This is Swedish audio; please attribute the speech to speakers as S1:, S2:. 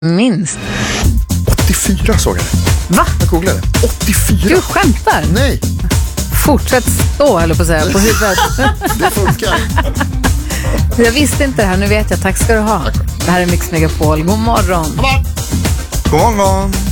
S1: Minst.
S2: 84 såg jag det.
S1: Va?
S2: Jag googlade. 84.
S1: Du skämtar?
S2: Nej.
S1: Fortsätt stå, eller på att säga, på huvudet.
S2: Det funkar.
S1: Jag visste inte det här, nu vet jag. Tack ska du ha. Det här är Mix Megapol. God morgon.
S2: God morgon.